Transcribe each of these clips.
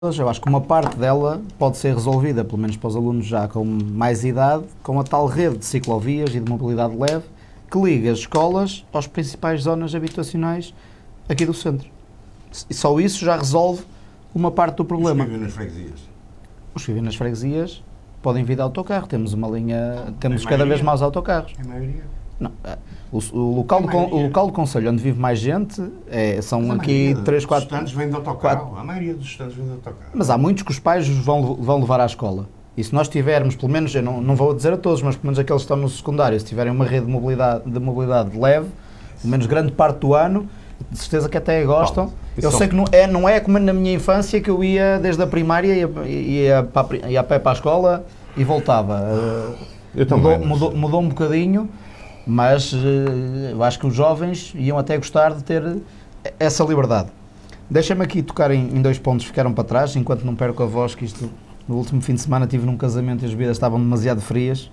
Eu acho que uma parte dela pode ser resolvida, pelo menos para os alunos já com mais idade, com a tal rede de ciclovias e de mobilidade leve que liga as escolas às principais zonas habitacionais aqui do centro. E só isso já resolve uma parte do problema. Os que vivem nas freguesias? Os que vivem nas freguesias podem vir de autocarro. Temos uma linha, temos cada vez mais autocarros. A maioria? Não, o local do concelho onde vive mais gente são aqui 3, 4... Os estudantes vêm de autocarro. A maioria dos estudantes vêm de autocarro. Mas há muitos que os pais os vão levar à escola. E se nós tivermos, pelo menos, eu não vou dizer a todos, mas pelo menos aqueles que estão no secundário, se tiverem uma rede de mobilidade leve, pelo menos grande parte do ano, de certeza que até gostam. Eu sei que não é como na minha infância, que eu ia desde a primária ia a pé para a escola e voltava. Mudou um bocadinho, mas eu acho que os jovens iam até gostar de ter essa liberdade. Deixa-me aqui tocar em dois pontos que ficaram para trás, enquanto não perco a voz, que isto, no último fim de semana estive num casamento e as bebidas estavam demasiado frias.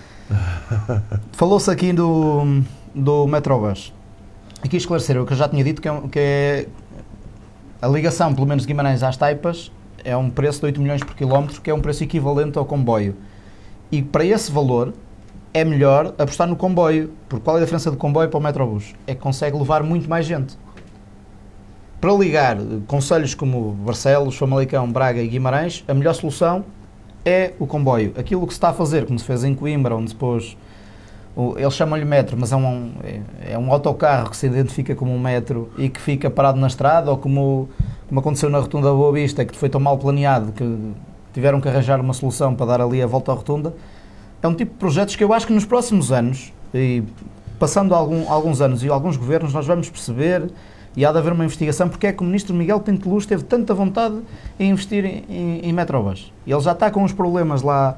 Falou-se aqui do Metrobus. Aqui esclarecer o que eu já tinha dito, que é a ligação, pelo menos de Guimarães às Taipas, é um preço de 8 milhões por quilómetro, que é um preço equivalente ao comboio. E para esse valor é melhor apostar no comboio, porque qual é a diferença do comboio para o Metrobus? É que consegue levar muito mais gente. Para ligar concelhos como Barcelos, Famalicão, Braga e Guimarães, a melhor solução é o comboio. Aquilo que se está a fazer, como se fez em Coimbra, onde depois eles chamam-lhe metro, mas é um autocarro que se identifica como um metro e que fica parado na estrada, ou como aconteceu na Rotunda da Boa Vista, que foi tão mal planeado que tiveram que arranjar uma solução para dar ali a volta à rotunda. É um tipo de projetos que eu acho que nos próximos anos, e passando alguns anos e alguns governos, nós vamos perceber, e há de haver uma investigação, porque é que o ministro Miguel Pinto Luz teve tanta vontade em investir em Metrobus. E ele já está com os problemas lá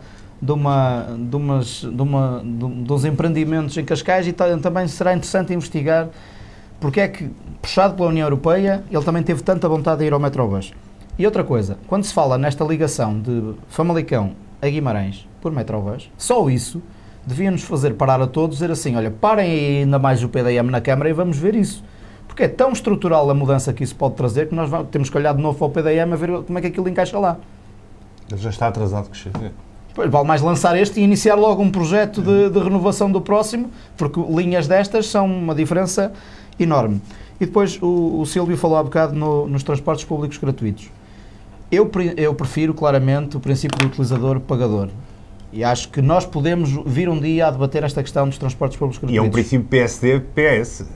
dos empreendimentos em Cascais, e também será interessante investigar porque é que, puxado pela União Europeia, ele também teve tanta vontade de ir ao Metrobus. E outra coisa, quando se fala nesta ligação de Famalicão a Guimarães por Metrobus, só isso devia-nos fazer parar a todos e dizer assim, olha, parem aí ainda mais o PDM na Câmara e vamos ver isso. Porque é tão estrutural a mudança que isso pode trazer que nós temos que olhar de novo para o PDM a ver como é que aquilo encaixa lá. Ele já está atrasado que chega. Pois, vale mais lançar este e iniciar logo um projeto de renovação do próximo, porque linhas destas são uma diferença enorme. E depois o Silvio falou há bocado nos transportes públicos gratuitos. Eu prefiro claramente o princípio do utilizador-pagador. E acho que nós podemos vir um dia a debater esta questão dos transportes públicos gratuitos. E é um princípio PSD-PS.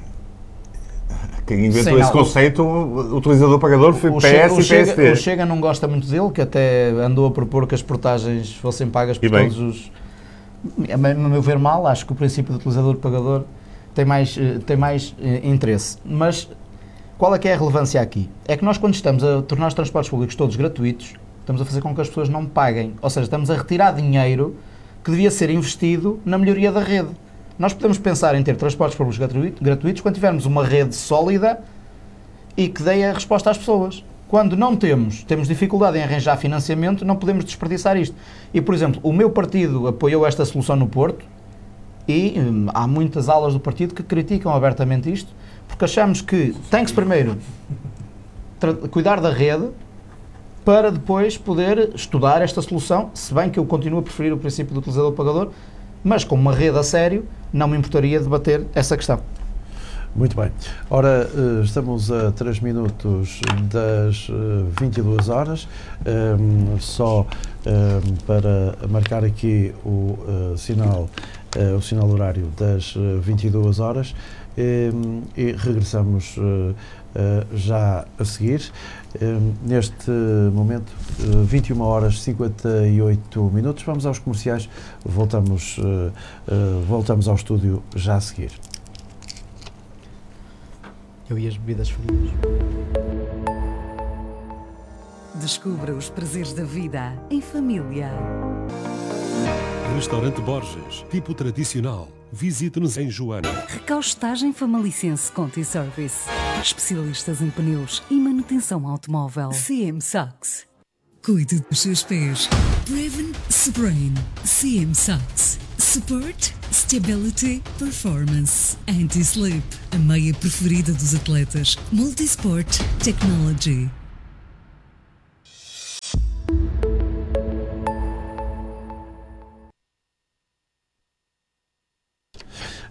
Quem inventou esse conceito, o utilizador-pagador, foi PS e PSD. O Chega não gosta muito dele, que até andou a propor que as portagens fossem pagas por todos os... No meu ver, mal. Acho que o princípio do utilizador-pagador tem mais interesse. Mas qual é que é a relevância aqui? É que nós, quando estamos a tornar os transportes públicos todos gratuitos, estamos a fazer com que as pessoas não paguem. Ou seja, estamos a retirar dinheiro que devia ser investido na melhoria da rede. Nós podemos pensar em ter transportes públicos gratuitos quando tivermos uma rede sólida e que dê a resposta às pessoas. Quando não temos dificuldade em arranjar financiamento, não podemos desperdiçar isto. E, por exemplo, o meu partido apoiou esta solução no Porto e há muitas alas do partido que criticam abertamente isto, porque achamos que tem que se primeiro cuidar da rede para depois poder estudar esta solução, se bem que eu continuo a preferir o princípio do utilizador-pagador, mas com uma rede a sério, não me importaria debater essa questão. Muito bem. Ora, estamos a 3 minutos das 22 horas. Só para marcar aqui o sinal horário das 22 horas e regressamos já a seguir. Neste momento, 21 horas e 58 minutos. Vamos aos comerciais. Voltamos ao estúdio já a seguir. Eu e as bebidas frias. Descubra os prazeres da vida em família. Restaurante Borges, tipo tradicional. Visite-nos em Joana. Recaustagem Famalicense Conti Service. Especialistas em pneus e manutenção automóvel. CM Socks. Cuide dos seus pés. Prevent Sprain. CM Socks. Support, Stability, Performance. Anti-Slip. A meia preferida dos atletas. Multisport Technology.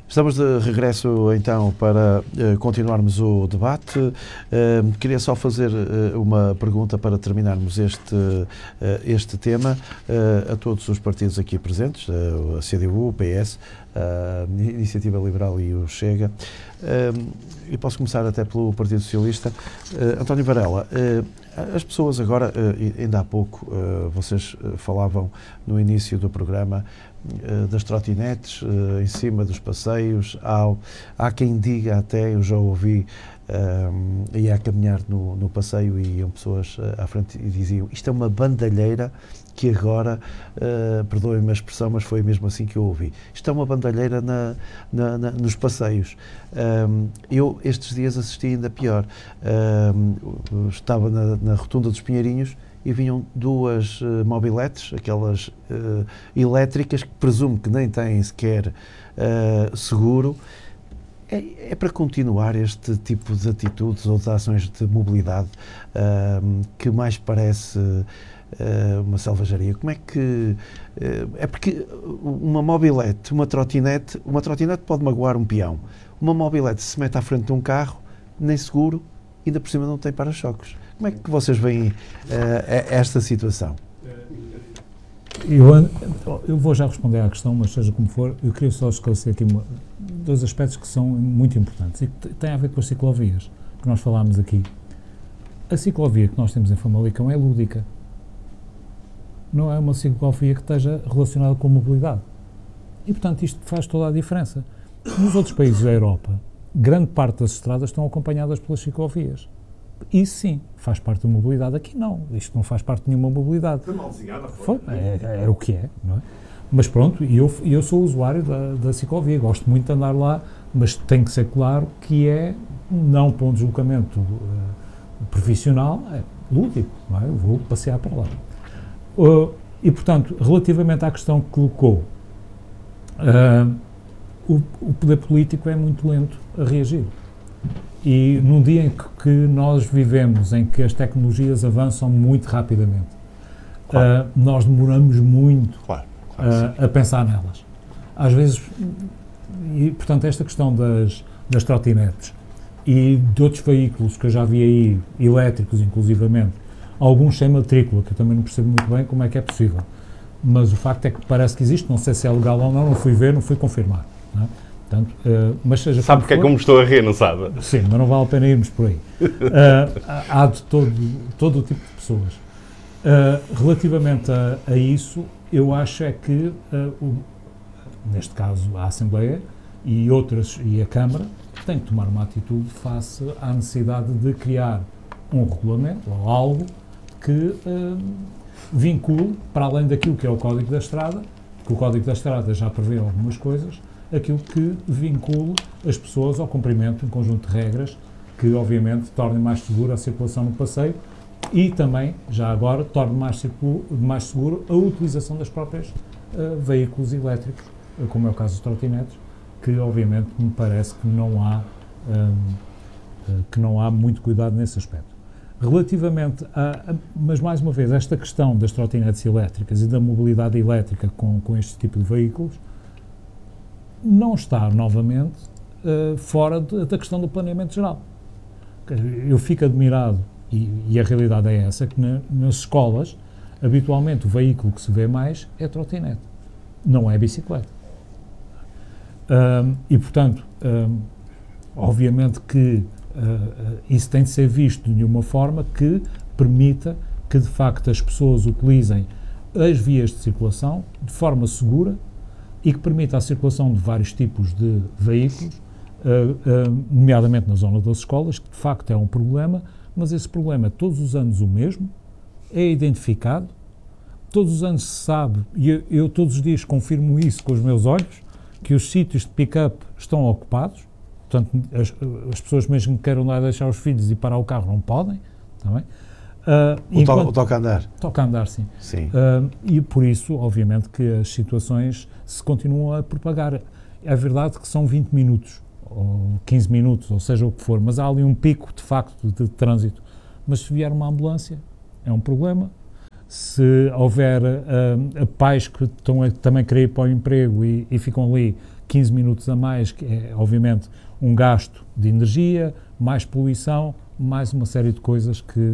Estamos de regresso então para continuarmos o debate. Queria só fazer uma pergunta para terminarmos este tema a todos os partidos aqui presentes, a CDU, o PS, a Iniciativa Liberal e o Chega. E posso começar até pelo Partido Socialista. António Varela, as pessoas agora, ainda há pouco, vocês falavam no início do programa das trotinetes em cima dos passeios. Há quem diga até, eu já ouvi, ia a caminhar no passeio e iam pessoas à frente e diziam: isto é uma bandalheira que agora, perdoem-me a expressão, mas foi mesmo assim que eu ouvi, isto é uma bandalheira nos passeios. Eu estes dias assisti ainda pior. Estava na rotunda dos Pinheirinhos e vinham duas mobiletes, aquelas elétricas, que presumo que nem têm sequer seguro. É para continuar este tipo de atitudes ou de ações de mobilidade que mais parece uma selvageria? Como é que... é porque uma mobilete, uma trotinete pode magoar um peão. Uma mobilete, se mete à frente de um carro, nem seguro, ainda por cima não tem para-choques. Como é que vocês veem esta situação? Eu vou já responder à questão, mas seja como for, eu queria só esclarecer aqui dois aspectos que são muito importantes e que têm a ver com as ciclovias, que nós falámos aqui. A ciclovia que nós temos em Famalicão é lúdica. Não é uma ciclovia que esteja relacionada com a mobilidade. E, portanto, isto faz toda a diferença. Nos outros países da Europa, grande parte das estradas estão acompanhadas pelas ciclovias. Isso sim, faz parte da mobilidade. Aqui não, isto não faz parte de nenhuma mobilidade. Foi mal desenhada, foi. É o que é, não é? Mas pronto, eu sou usuário da ciclovia, gosto muito de andar lá, mas tem que ser claro que é não para um deslocamento profissional, é lúdico, não é? Eu vou passear para lá. E portanto, relativamente à questão que colocou, o poder político é muito lento a reagir. E num dia em que nós vivemos, em que as tecnologias avançam muito rapidamente, claro, nós demoramos muito a pensar nelas. Às vezes, e portanto esta questão das trotinetes e de outros veículos que eu já vi aí, elétricos inclusivamente, alguns sem matrícula, que eu também não percebo muito bem como é que é possível, mas o facto é que parece que existe, não sei se é legal ou não fui ver, não fui confirmar, não é? Portanto, mas seja sabe porque é como estou a rir, não sabe? Sim, mas não vale a pena irmos por aí. Há de todo o tipo de pessoas. Relativamente a isso, eu acho é que, neste caso, a Assembleia e outras, e a Câmara, têm que tomar uma atitude face à necessidade de criar um regulamento ou algo que vincule, para além daquilo que é o Código da Estrada, que o Código da Estrada já prevê algumas coisas, aquilo que vincule as pessoas ao cumprimento de um conjunto de regras que, obviamente, tornem mais segura a circulação no passeio e também, já agora, torne mais seguro a utilização das próprias veículos elétricos, como é o caso dos trotinetes, que, obviamente, me parece que não há muito cuidado nesse aspecto. Relativamente mas mais uma vez, esta questão das trotinetes elétricas e da mobilidade elétrica com este tipo de veículos não está, novamente, fora da questão do planeamento geral. Eu fico admirado, e a realidade é essa, que nas escolas, habitualmente, o veículo que se vê mais é a trotinete, não é a bicicleta. E, portanto, obviamente que isso tem de ser visto de uma forma que permita que, de facto, as pessoas utilizem as vias de circulação de forma segura e que permita a circulação de vários tipos de veículos, nomeadamente na zona das escolas, que de facto é um problema, mas esse problema é todos os anos o mesmo, é identificado, todos os anos se sabe, e eu todos os dias confirmo isso com os meus olhos, que os sítios de pick-up estão ocupados, portanto as pessoas mesmo que queiram lá deixar os filhos e parar o carro não podem, está bem? O toca a andar. Toca a andar, sim. Sim. E por isso, obviamente, que as situações se continuam a propagar. É verdade que são 20 minutos, ou 15 minutos, ou seja o que for, mas há ali um pico, de facto, de trânsito. Mas se vier uma ambulância, é um problema. Se houver pais que estão também querer ir para o emprego e ficam ali 15 minutos a mais, que é, obviamente, um gasto de energia, mais poluição, mais uma série de coisas que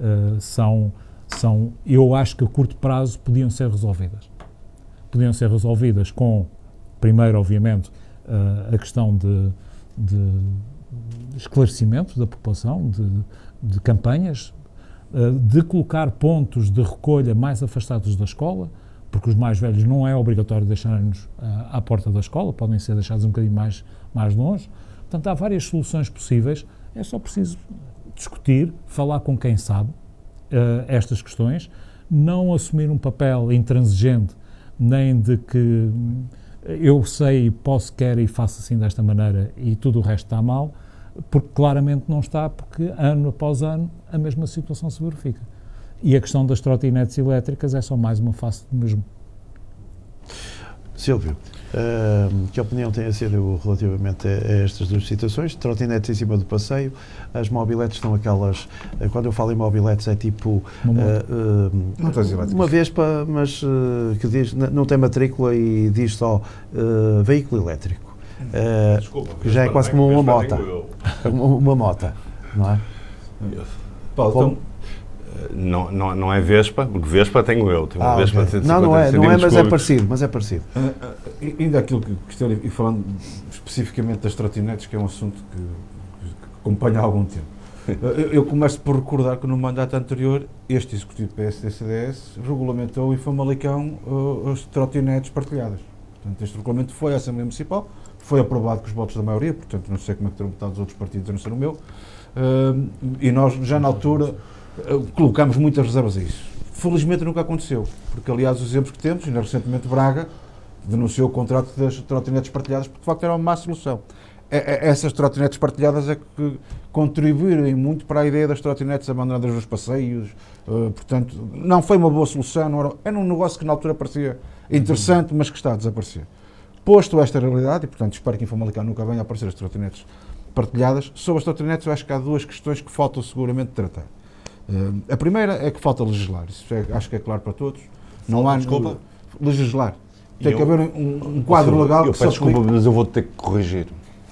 eu acho que a curto prazo podiam ser resolvidas. Podiam ser resolvidas com, primeiro, obviamente, a questão de esclarecimento da população, de campanhas, de colocar pontos de recolha mais afastados da escola, porque os mais velhos não é obrigatório deixarem-nos à porta da escola, podem ser deixados um bocadinho mais longe. Portanto, há várias soluções possíveis, é só preciso discutir, falar com quem sabe estas questões, não assumir um papel intransigente, nem de que eu sei, posso, quero e faço assim desta maneira e tudo o resto está mal, porque claramente não está, porque ano após ano a mesma situação se verifica. E a questão das trotinetes elétricas é só mais uma face do mesmo. Silvio, que opinião tem a ser relativamente a estas duas situações? Trotinetes em cima do passeio, as mobiletes são aquelas, quando eu falo em mobiletes é tipo uma Vespa, mas que diz, não tem matrícula e diz só veículo elétrico. Desculpa, que já é quase como uma mota. Uma mota, não é? Paulo, então, não é Vespa, porque Vespa tenho eu. Tenho uma Vespa de 150 não é, centímetros mas é parecido. Ainda aquilo que estou e falando especificamente das trotinetes, que é um assunto que acompanha há algum tempo. Eu começo por recordar que no mandato anterior, este Executivo PSD-CDS regulamentou em Famalicão as trotinetes partilhadas. Portanto, este regulamento foi à Assembleia Municipal, foi aprovado com os votos da maioria, portanto não sei como é que terão votado os outros partidos, a não ser o meu, e nós já na altura colocámos muitas reservas a isso. Felizmente nunca aconteceu, porque aliás os exemplos que temos, ainda recentemente Braga denunciou o contrato das trotinetes partilhadas porque de facto era uma má solução. Essas trotinetes partilhadas é que contribuíram muito para a ideia das trotinetes abandonadas nos passeios, portanto não foi uma boa solução, era um negócio que na altura parecia interessante, mas que está a desaparecer. Posto esta realidade, e portanto espero que em Famalicão nunca venha a aparecer as trotinetes partilhadas, sobre as trotinetes eu acho que há duas questões que faltam seguramente tratar. A primeira é que falta legislar, isso acho que é claro para todos. Não há legislar. Tem que haver um quadro legal que se aplique. Desculpa, mas eu vou ter que corrigir.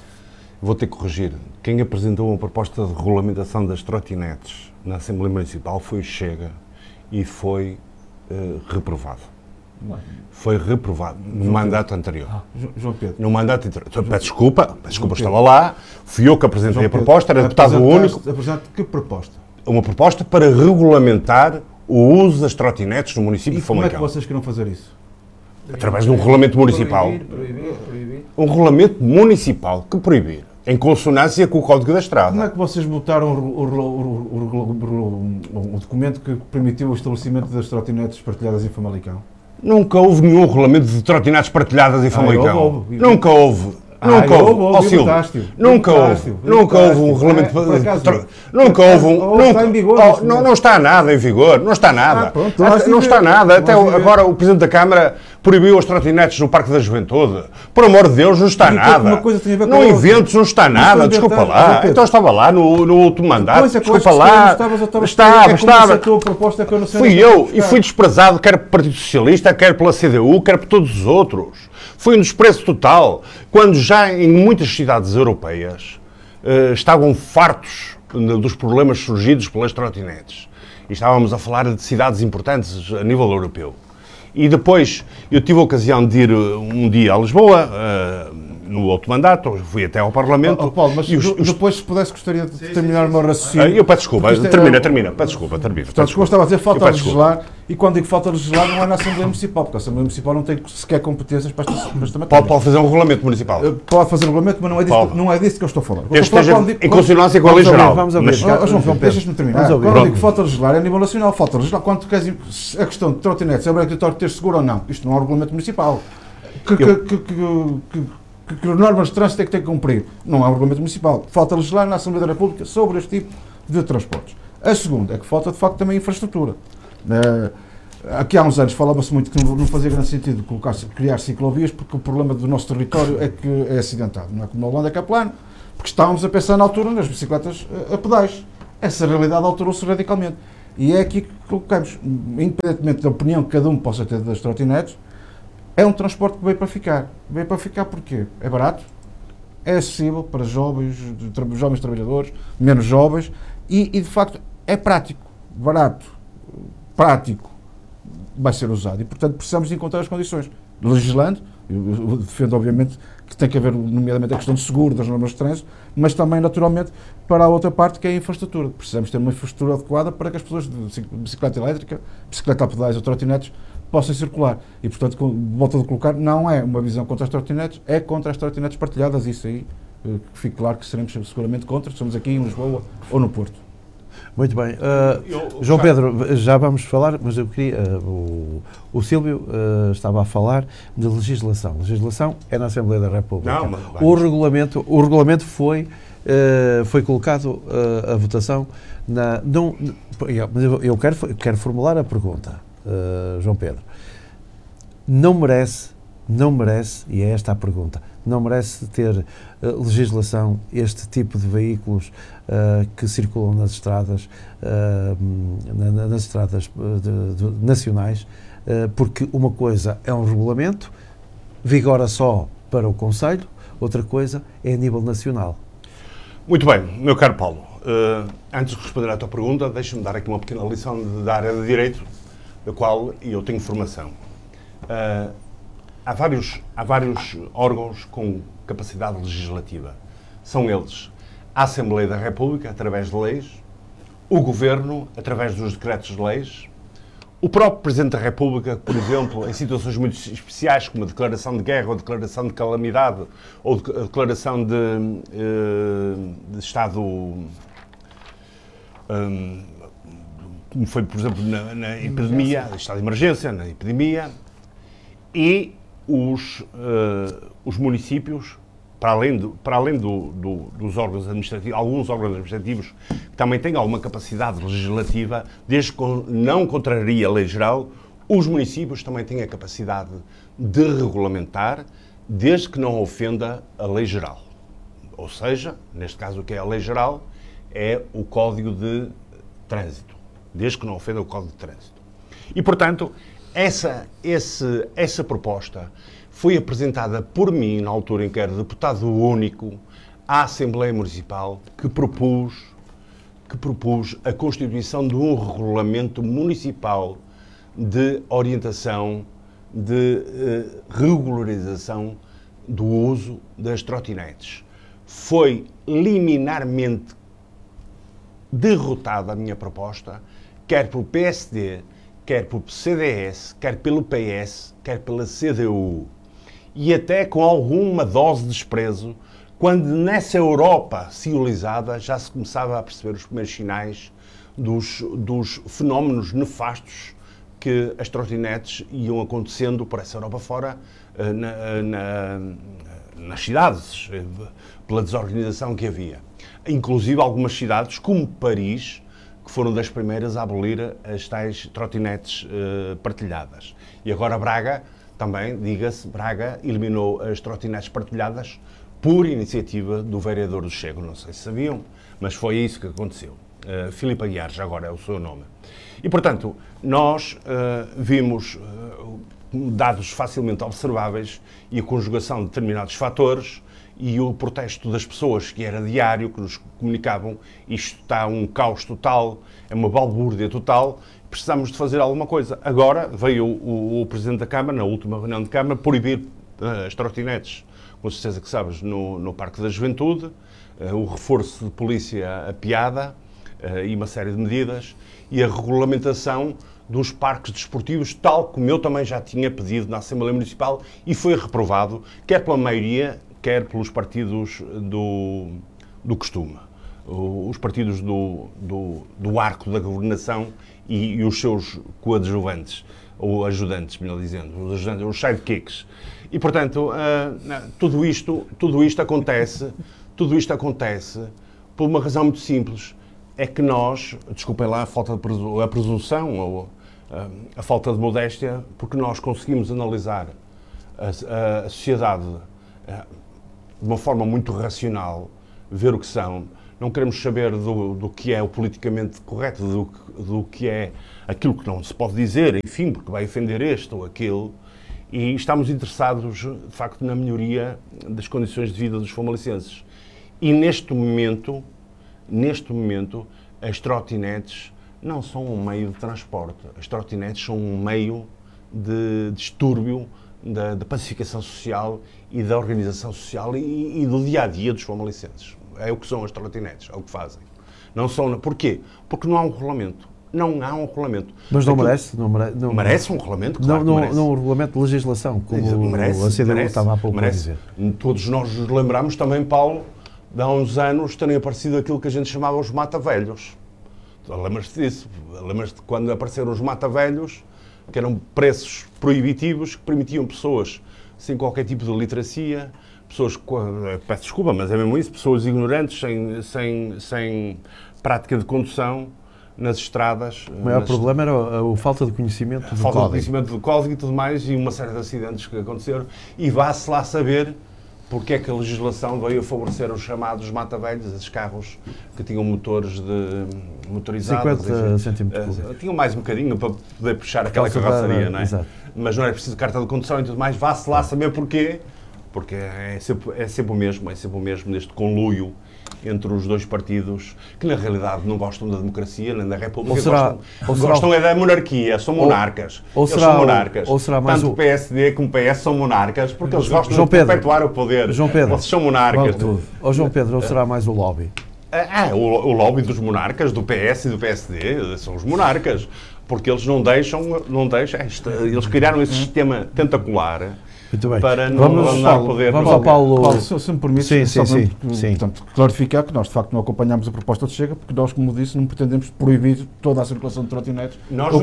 Quem apresentou uma proposta de regulamentação das trotinetes na Assembleia Municipal foi o Chega e foi reprovado. Foi reprovado no mandato anterior. João Pedro. No mandato anterior. Peço desculpa, estava lá, fui eu que apresentei a proposta, era deputado único. Apresentaste que proposta? Uma proposta para regulamentar o uso das trotinetes no município de Famalicão. Como é que vocês queriam fazer isso? Através de um regulamento municipal. Proibir. Um regulamento municipal que proibir, em consonância com o Código da Estrada. Como é que vocês votaram o documento que permitiu o estabelecimento das trotinetes partilhadas em Famalicão? Nunca houve nenhum regulamento de trotinetes partilhadas em Famalicão. Nunca houve. Nunca houve. Nunca houve um regulamento. Nunca houve um. Não está nada em vigor. Não está nada. Não está nada. Até agora o Presidente da Câmara proibiu as trotinetes no Parque da Juventude. Por amor de Deus, não está nada. Não inventes, não está nada. Desculpa lá. Então estava lá no último mandato. Desculpa lá. Estava. Fui eu e fui desprezado, quer pelo Partido Socialista, quer pela CDU, quer por todos os outros. Foi um desprezo total, quando já em muitas cidades europeias estavam fartos dos problemas surgidos pelas trotinetes. E estávamos a falar de cidades importantes a nível europeu. E depois eu tive a ocasião de ir um dia a Lisboa, no outro mandato, fui até ao Parlamento. Paulo, mas depois, se pudesse, gostaria de terminar o meu raciocínio. Eu peço desculpa, termina. Peço desculpa. Portanto, como estava a dizer, falta legislar, e quando digo falta legislar, não é na Assembleia Municipal, porque a Assembleia Municipal não tem sequer competências para esta matéria. Pode fazer um regulamento municipal. Pode fazer um regulamento, mas não é disso que eu estou a falar. Esteja em consonância com a lei geral. Vamos ouvir. João, deixas-me terminar. Quando eu digo falta legislar, é a nível nacional. Falta legislar. Quando queres a questão de trotinetes, é obrigatório ter seguro ou não? Isto não é um regulamento municipal. Que normas de trânsito é que tem que cumprir? Não é um regulamento municipal. Falta legislar na Assembleia da República sobre este tipo de transportes. A segunda é que falta, de facto, também infraestrutura. Aqui há uns anos falava-se muito que não fazia grande sentido criar ciclovias, porque o problema do nosso território é que é acidentado. Não é como na Holanda, que é plano, porque estávamos a pensar na altura nas bicicletas a pedais. Essa realidade alterou-se radicalmente. E é aqui que colocamos, independentemente da opinião que cada um possa ter das trotinetes, é um transporte que veio para ficar. Veio para ficar porquê? É barato, é acessível para jovens trabalhadores, menos jovens, e de facto é prático, barato, prático, vai ser usado. E portanto precisamos de encontrar as condições. Legislando, eu defendo obviamente que tem que haver, nomeadamente, a questão de seguro, das normas de trânsito, mas também, naturalmente, para a outra parte, que é a infraestrutura. Precisamos ter uma infraestrutura adequada para que as pessoas de bicicleta elétrica, bicicleta a pedais ou trotinetes possam circular. E, portanto, volto a colocar, não é uma visão contra as trotinetes, é contra as trotinetes partilhadas. Isso aí, fique claro que seremos seguramente contra, estamos aqui em Lisboa ou no Porto. Muito bem. João Pedro, já vamos falar, mas eu queria... o Sílvio estava a falar de legislação. Legislação é na Assembleia da República. Não, mas o regulamento foi colocado a votação na... Mas eu quero formular a pergunta, João Pedro. Não merece, e é esta a pergunta, não merece ter legislação este tipo de veículos que circulam nas estradas, nacionais, porque uma coisa é um regulamento, vigora só para o Conselho, outra coisa é a nível nacional. Muito bem, meu caro Paulo, antes de responder à tua pergunta, deixa-me dar aqui uma pequena lição da área de Direito, da qual eu tenho formação. Há vários órgãos com capacidade legislativa. São eles a Assembleia da República, através de leis, o Governo, através dos decretos de leis, o próprio Presidente da República, por exemplo, em situações muito especiais, como a declaração de guerra, ou a declaração de calamidade, ou a declaração de estado... como foi, por exemplo, na epidemia, estado de emergência, na epidemia, e os municípios, para além dos órgãos administrativos, alguns órgãos administrativos que também têm alguma capacidade legislativa, desde que não contraria a lei geral, os municípios também têm a capacidade de regulamentar, desde que não ofenda a lei geral. Ou seja, neste caso o que é a lei geral é o Código de Trânsito, desde que não ofenda o Código de Trânsito. E, portanto, essa proposta foi apresentada por mim, na altura em que era deputado único, à Assembleia Municipal, que propus a constituição de um regulamento municipal de orientação, de regularização do uso das trotinetes. Foi liminarmente derrotada a minha proposta, quer pelo PSD, quer pelo CDS, quer pelo PS, quer pela CDU. E até com alguma dose de desprezo, quando nessa Europa civilizada já se começava a perceber os primeiros sinais dos fenómenos nefastos que as trotinetes iam acontecendo por essa Europa fora, nas cidades, pela desorganização que havia. Inclusive algumas cidades, como Paris, que foram das primeiras a abolir as tais trotinetes partilhadas. E agora Braga, também, diga-se, Braga eliminou as trotinetes partilhadas por iniciativa do vereador do Chego. Não sei se sabiam, mas foi isso que aconteceu. Filipe Aguiar, já agora é o seu nome. E, portanto, nós vimos dados facilmente observáveis e a conjugação de determinados fatores e o protesto das pessoas, que era diário, que nos comunicavam, isto está um caos total, é uma balbúrdia total, precisamos de fazer alguma coisa. Agora veio o Presidente da Câmara, na última reunião de Câmara, proibir as trotinetes, com certeza que sabes, no Parque da Juventude, o reforço de polícia a piada e uma série de medidas, e a regulamentação dos parques desportivos, tal como eu também já tinha pedido na Assembleia Municipal, e foi reprovado, quer pela maioria, quer pelos partidos do costume, os partidos do arco da governação e os seus coadjuvantes, ou ajudantes, melhor dizendo, os sidekicks. E, portanto, tudo isto acontece por uma razão muito simples, é que nós, desculpem lá a presunção ou a falta de modéstia, porque nós conseguimos analisar a sociedade de uma forma muito racional, ver o que são. Não queremos saber do que é o politicamente correto, do que é aquilo que não se pode dizer, enfim, porque vai ofender este ou aquele. E estamos interessados, de facto, na melhoria das condições de vida dos famalicenses. E neste momento, as trotinetes não são um meio de transporte. As trotinetes são um meio de distúrbio da pacificação social e da organização social e do dia-a-dia dos famalicenses. É o que são as trotinetes, é o que fazem. Não são, porquê? Porque não há um regulamento. Não há um regulamento. Mas não merece? Não merece um regulamento, claro que merece. Não um regulamento de legislação, como a CDU estava há pouco a dizer. Todos nós nos lembramos também, Paulo, de há uns anos terem aparecido aquilo que a gente chamava os mata-velhos. Lembras-te disso? Lembras-te quando apareceram os mata-velhos, que eram preços proibitivos, que permitiam pessoas sem qualquer tipo de literacia, pessoas, peço desculpa, mas é mesmo isso, pessoas ignorantes, sem prática de condução nas estradas. O maior problema era a falta de conhecimento do código. Falta de conhecimento do código e tudo mais, e uma série de acidentes que aconteceram, e vá-se lá saber porque é que a legislação veio a favorecer os chamados mata-velhos, esses carros que tinham motores motorizados. 50 centímetros cúbicos. Tinham mais um bocadinho para poder puxar aquela carroceria, não é? Exato. Mas não era preciso carta de condução e tudo mais. Vá-se lá saber porquê. Porque é sempre o mesmo neste conluio entre os dois partidos, que na realidade não gostam da democracia nem da república, gostam é da monarquia, são monarcas. Eles são monarcas. Tanto o PSD como o PS são monarcas, porque eles gostam de perpetuar o poder. João Pedro, eles são monarcas. João Pedro, ou será mais o lobby? O lobby dos monarcas, do PS e do PSD, são os monarcas, porque eles não deixam eles criaram esse sistema tentacular. Muito bem. Para não dar poder. Vamos ao Paulo. Paulo, se me permite, sim. Portanto, clarificar que nós de facto não acompanhamos a proposta de Chega, porque nós, como disse, não pretendemos proibir toda a circulação de trotinetes.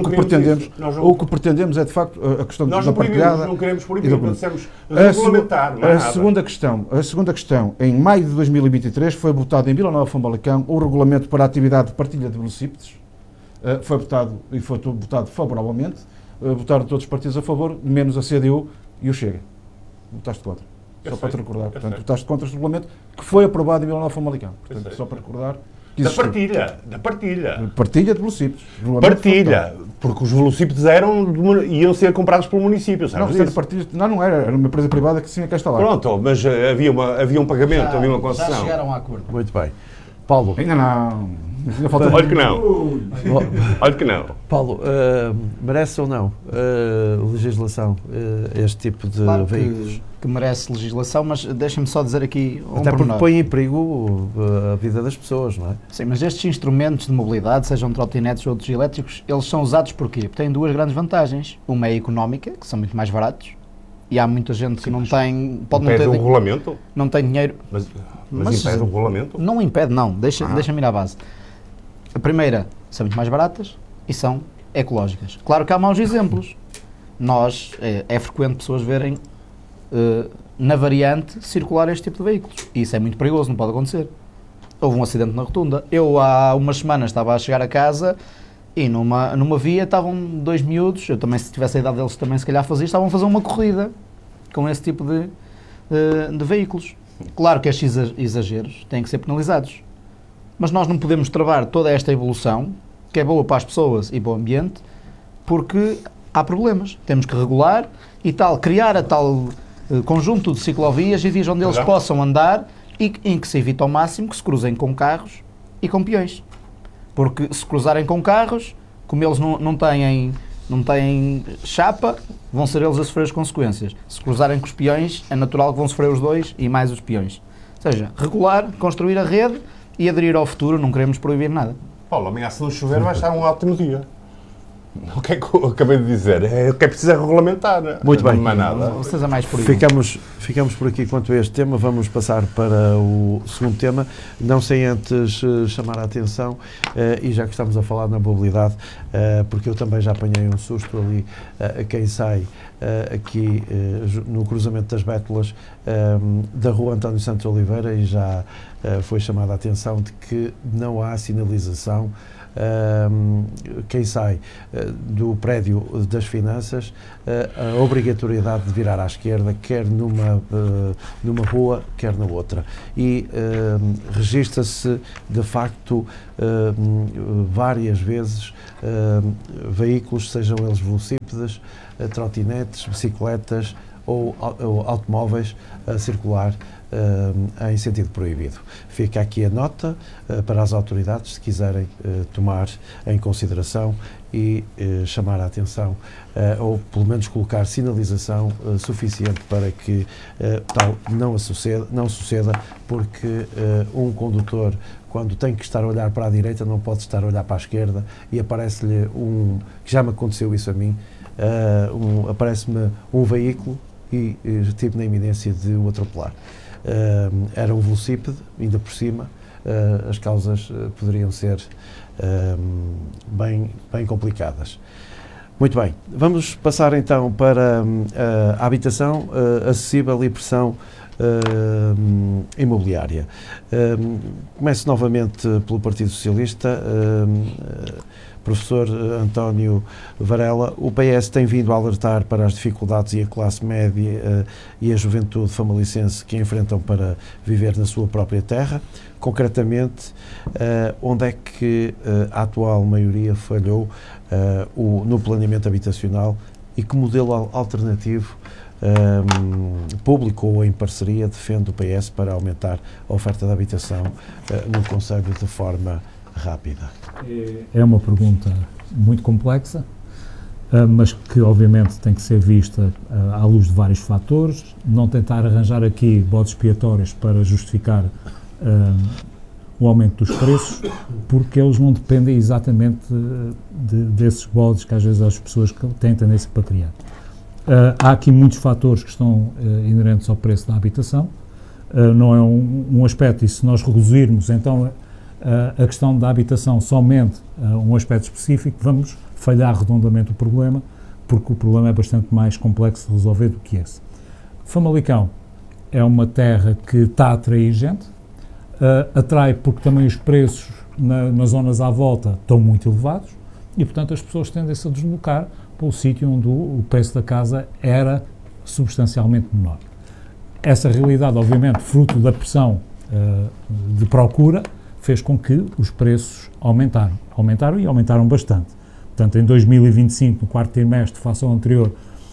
O que pretendemos é de facto a questão da partilhada. Nós não queremos proibir, dissemos regulamentar. A segunda questão, em maio de 2023 foi votado em Vila Nova de Famalicão o regulamento para a atividade de partilha de velocípedes. Foi votado e foi votado favoravelmente. Votaram todos os partidos a favor, menos a CDU e o Chega. Votaste contra. Só para te recordar. Portanto, votaste contra este regulamento que foi aprovado em Vila Nova de Famalicão. Portanto, só para recordar. Da partilha. Partilha de velocípedes. Partilha. Porque os velocípedes iam ser comprados pelo município, sabes? Não era. Era uma empresa privada que tinha que estar lá. Pronto, mas havia um pagamento, havia uma concessão. Já chegaram a acordo. Muito bem. Paulo. Ainda não. Olha que não. Olha que não. Paulo, merece ou não legislação este tipo de veículos? Que merece legislação, mas deixem-me só dizer aqui Até porque põe em perigo a vida das pessoas, não é? Sim, mas estes instrumentos de mobilidade, sejam trotinetes ou outros elétricos, eles são usados porquê? Porque têm duas grandes vantagens. Uma é económica, que são muito mais baratos, e há muita gente que não tem... Pode não ter regulamento? Não tem dinheiro. Mas impede o regulamento? Não impede, não. Deixa-me ir à base. A primeira, são muito mais baratas e são ecológicas. Claro que há maus exemplos. É frequente pessoas verem na variante circular este tipo de veículos. E isso é muito perigoso, não pode acontecer. Houve um acidente na rotunda. Eu há umas semanas estava a chegar a casa e numa via estavam dois miúdos, eu também, se tivesse a idade deles também se calhar fazia, estavam a fazer uma corrida com esse tipo de veículos. Claro que estes exageros têm que ser penalizados. Mas nós não podemos travar toda esta evolução, que é boa para as pessoas e para o ambiente, porque há problemas. Temos que regular e criar a tal conjunto de ciclovias e vias onde eles possam andar e em que se evita ao máximo que se cruzem com carros e com peões. Porque se cruzarem com carros, como eles não têm chapa, vão ser eles a sofrer as consequências. Se cruzarem com os peões, é natural que vão sofrer os dois e mais os peões. Ou seja, regular, construir a rede e aderir ao futuro, não queremos proibir nada. Paulo, amanhã se não chover vai estar um ótimo dia. O que é que eu acabei de dizer? É que é preciso regulamentar. Muito bem. Não mais nada. Vocês é mais por aí. Ficamos por aqui quanto a este tema. Vamos passar para o segundo tema, não sem antes chamar a atenção, e já que estamos a falar na mobilidade, porque eu também já apanhei um susto ali a quem sai aqui no cruzamento das Bétulas da rua António Santos Oliveira, e já foi chamada a atenção de que não há sinalização quem sai do prédio das finanças, a obrigatoriedade de virar à esquerda, quer numa rua, quer na outra. E registra-se, de facto, várias vezes veículos, sejam eles velocípedes, trotinetes, bicicletas ou automóveis a circular em sentido proibido. Fica aqui a nota para as autoridades, se quiserem tomar em consideração e chamar a atenção, ou pelo menos colocar sinalização suficiente para que tal não suceda, porque um condutor, quando tem que estar a olhar para a direita, não pode estar a olhar para a esquerda, e aparece-lhe que já me aconteceu isso a mim, aparece-me um veículo e estive na iminência de o atropelar. Era um velocípede, ainda por cima, as causas poderiam ser bem complicadas. Muito bem, vamos passar então para a habitação acessível e pressão imobiliária. Começo novamente pelo Partido Socialista. Professor António Varela, o PS tem vindo a alertar para as dificuldades e a classe média e a juventude famalicense que enfrentam para viver na sua própria terra. Concretamente, onde é que a atual maioria falhou no planeamento habitacional e que modelo alternativo, público ou em parceria, defende o PS para aumentar a oferta de habitação no concelho de forma rápida? É uma pergunta muito complexa, mas que obviamente tem que ser vista à luz de vários fatores. Não tentar arranjar aqui bodes expiatórios para justificar o aumento dos preços, porque eles não dependem exatamente desses bodes que às vezes as pessoas têm tendência para criar. Há aqui muitos fatores que estão inerentes ao preço da habitação. Não é um aspecto, e se nós reduzirmos então a questão da habitação somente a um aspecto específico, vamos falhar redondamente o problema, porque o problema é bastante mais complexo de resolver do que esse. Famalicão é uma terra que está a atrair gente, atrai porque também os preços nas zonas à volta estão muito elevados e, portanto, as pessoas tendem-se a deslocar para o sítio onde o preço da casa era substancialmente menor. Essa realidade, obviamente, fruto da pressão de procura, fez com que os preços aumentaram e aumentaram bastante. Portanto, em 2025, no quarto trimestre, face ao anterior,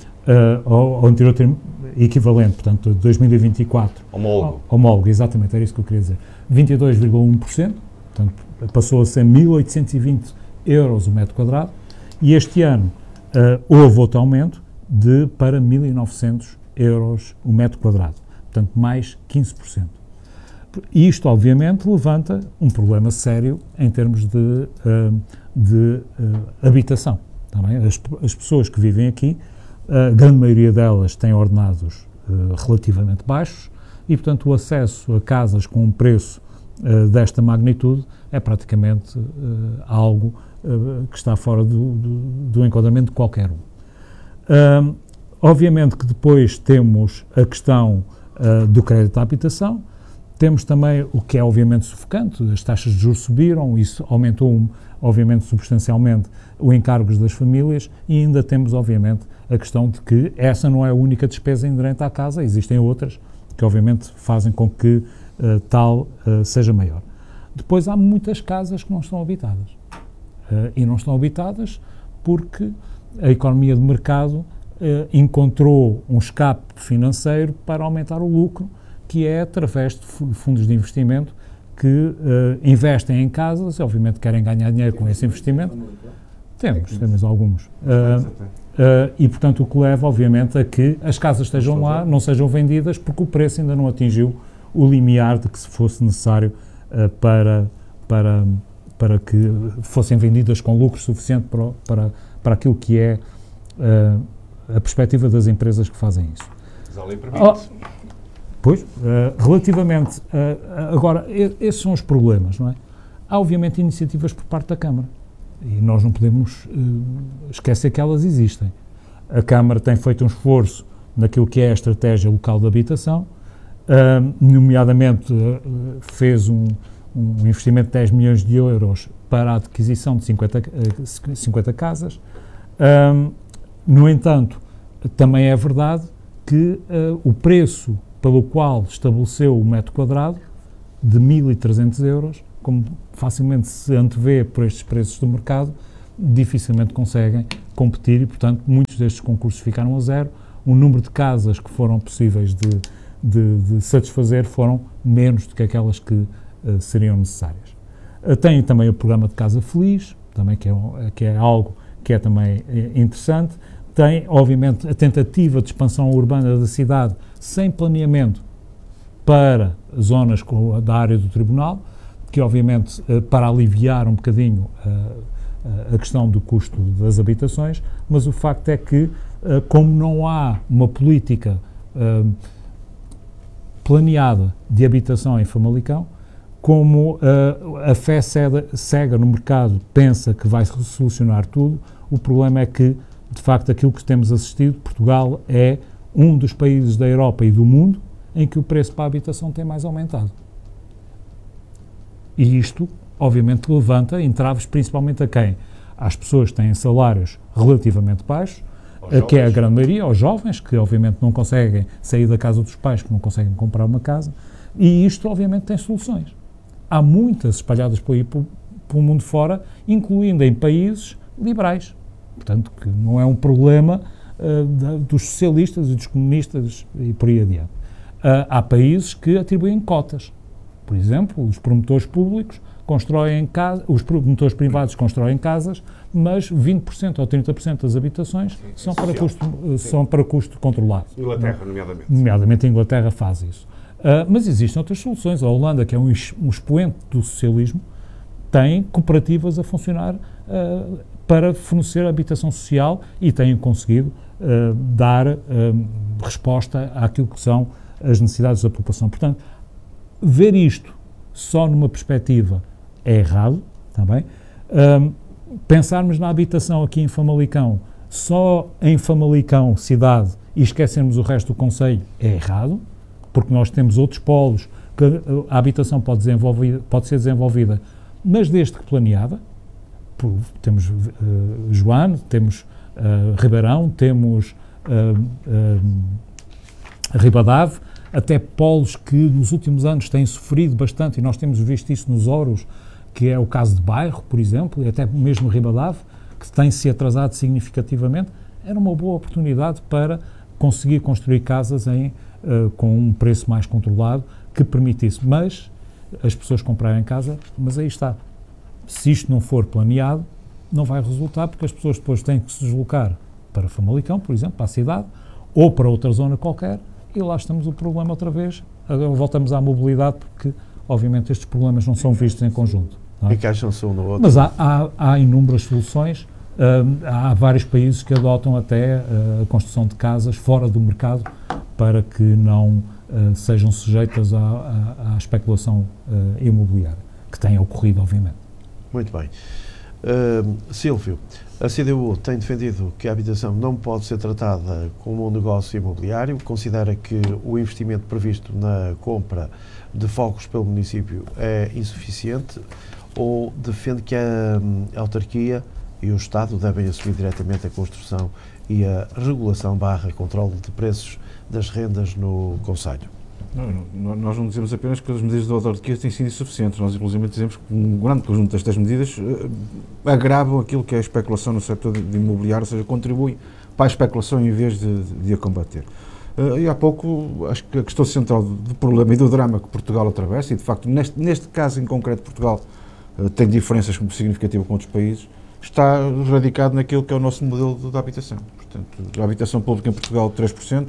equivalente, portanto, 2024. Homólogo, exatamente, era isso que eu queria dizer. 22,1%, portanto, passou a ser 1.820 euros o metro quadrado, e este ano houve outro aumento para 1.900 euros o metro quadrado, portanto, mais 15%. E isto, obviamente, levanta um problema sério em termos de habitação. Também as pessoas que vivem aqui, a grande maioria delas tem ordenados relativamente baixos e, portanto, o acesso a casas com um preço desta magnitude é praticamente algo que está fora do enquadramento de qualquer um. Obviamente que depois temos a questão do crédito à habitação. Temos também o que é obviamente sufocante, as taxas de juros subiram, isso aumentou obviamente substancialmente os encargos das famílias, e ainda temos obviamente a questão de que essa não é a única despesa inerente à casa, existem outras que obviamente fazem com que seja maior. Depois há muitas casas que não estão habitadas, e não estão habitadas porque a economia de mercado encontrou um escape financeiro para aumentar o lucro, que é através de fundos de investimento que investem em casas e obviamente querem ganhar dinheiro com esse investimento. Temos alguns. E, portanto, o que leva, obviamente, a que as casas estejam lá, não sejam vendidas, porque o preço ainda não atingiu o limiar de que se fosse necessário para que fossem vendidas com lucro suficiente para aquilo que é a perspectiva das empresas que fazem isso. Mas a lei permite. Pois, relativamente, agora, esses são os problemas, não é? Há, obviamente, iniciativas por parte da Câmara, e nós não podemos esquecer que elas existem. A Câmara tem feito um esforço naquilo que é a estratégia local de habitação, nomeadamente fez um investimento de 10 milhões de euros para a adquisição de 50 casas. No entanto, também é verdade que o preço pelo qual estabeleceu o metro quadrado, de 1.300 euros, como facilmente se antevê por estes preços do mercado, dificilmente conseguem competir e, portanto, muitos destes concursos ficaram a zero. O número de casas que foram possíveis de satisfazer foram menos do que aquelas que seriam necessárias. Tem também o programa de Casa Feliz, também que é algo que é também interessante. Tem, obviamente, a tentativa de expansão urbana da cidade sem planeamento para zonas da área do Tribunal, que, obviamente, para aliviar um bocadinho a questão do custo das habitações, mas o facto é que, como não há uma política planeada de habitação em Famalicão, como a fé cega no mercado pensa que vai solucionar tudo, o problema é que, de facto, aquilo que temos assistido, Portugal é um dos países da Europa e do mundo em que o preço para a habitação tem mais aumentado. E isto, obviamente, levanta entraves principalmente a quem? Às pessoas que têm salários relativamente baixos, que é a grande maioria, aos jovens, que obviamente não conseguem sair da casa dos pais, que não conseguem comprar uma casa, e isto, obviamente, tem soluções. Há muitas espalhadas por aí pelo mundo fora, incluindo em países liberais. Portanto, que não é um problema dos socialistas e dos comunistas e por aí adiante. Há países que atribuem cotas. Por exemplo, os promotores públicos constroem casas, os promotores privados constroem casas, mas 20% ou 30% das habitações são para custo controlado. Inglaterra, nomeadamente. Nomeadamente a Inglaterra faz isso. Mas existem outras soluções. A Holanda, que é um expoente do socialismo, tem cooperativas a funcionar para fornecer habitação social e têm conseguido dar resposta àquilo que são as necessidades da população. Portanto, ver isto só numa perspectiva é errado, também. Pensarmos na habitação aqui em Famalicão, só em Famalicão, cidade, e esquecermos o resto do concelho, é errado, porque nós temos outros polos que a habitação pode ser desenvolvida, mas desde que planeada. Temos Joane, temos Ribeirão, temos Ribadave, até polos que nos últimos anos têm sofrido bastante, e nós temos visto isso nos Ouros, que é o caso de Bairro, por exemplo, e até mesmo Ribadave, que tem-se atrasado significativamente. Era uma boa oportunidade para conseguir construir casas com um preço mais controlado, que permitisse, mas as pessoas comprarem casa, mas aí está. Se isto não for planeado, não vai resultar, porque as pessoas depois têm que se deslocar para Famalicão, por exemplo, para a cidade, ou para outra zona qualquer, e lá estamos o problema outra vez. Agora voltamos à mobilidade, porque, obviamente, estes problemas não são vistos em conjunto. Não é? Encaixam-se um no outro. Mas há inúmeras soluções. Há vários países que adotam até a construção de casas fora do mercado para que não sejam sujeitas à especulação imobiliária, que tem ocorrido, obviamente. Muito bem. Sílvio, a CDU tem defendido que a habitação não pode ser tratada como um negócio imobiliário, considera que o investimento previsto na compra de fogos pelo município é insuficiente, ou defende que a autarquia e o Estado devem assumir diretamente a construção e a regulação / controle de preços das rendas no concelho? Nós não dizemos apenas que as medidas da autarquia têm sido insuficientes, nós inclusive dizemos que um grande conjunto destas medidas agravam aquilo que é a especulação no setor de imobiliário, ou seja, contribuem para a especulação em vez de a combater. E há pouco, acho que a questão central do problema e do drama que Portugal atravessa, e de facto neste caso em concreto Portugal tem diferenças significativas com outros países, está radicado naquilo que é o nosso modelo de habitação. Portanto, a habitação pública em Portugal 3%,